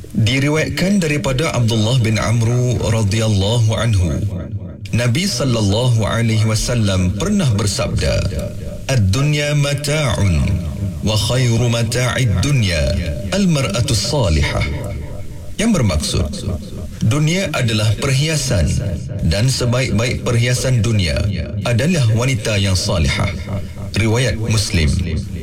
Diriwayatkan daripada Abdullah bin Amru radhiyallahu anhu, Nabi sallallahu alaihi wasallam pernah bersabda, "Ad-dunya mata'un wa khairu mata'id dunya al-mar'atu salihah." Yang bermaksud, dunia adalah perhiasan dan sebaik-baik perhiasan dunia adalah wanita yang salihah. Riwayat Muslim.